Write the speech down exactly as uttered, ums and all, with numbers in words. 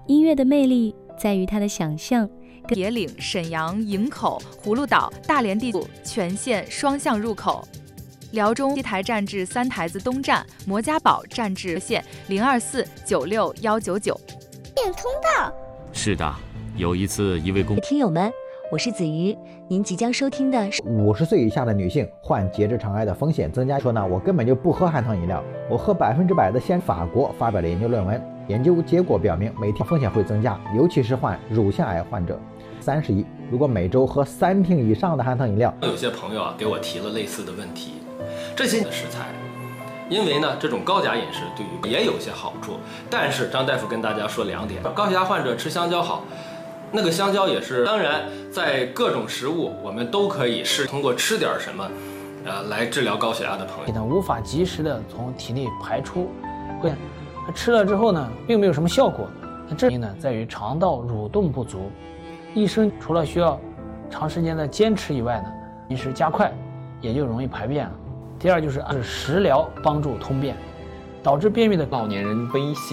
音乐的魅力在于它的想象。 铁岭、沈阳、营口、葫芦岛、大连地区全线双向入口。辽中七台站至三台子东站，摩家堡站至线零二四九六幺九九。 电通道。 是的，有一次一位公听友们，我是子瑜，您即将收听的是五十岁以下的女性患结直肠癌的风险增加。说呢，我根本就不喝含糖饮料，我喝百分之百的鲜。法国发表了研究论文，研究结果表明每天风险会增加，尤其是患乳腺癌患者。三十一，如果每周喝三瓶以上的含糖饮料。 有些朋友啊给我提了类似的问题，这些食材，因为呢这种高钾饮食对于也有些好处，但是张大夫跟大家说两点：高血压患者吃香蕉好，那个香蕉也是，当然在各种食物我们都可以是通过吃点什么，呃来治疗高血压的朋友。 它无法及时的从体内排出，会吃了之后呢，并没有什么效果。那这呢在于肠道蠕动不足。医生除了需要长时间的坚持以外呢，饮食加快，也就容易排便了。第二就是食疗帮助通便，导致便秘的老年人危险。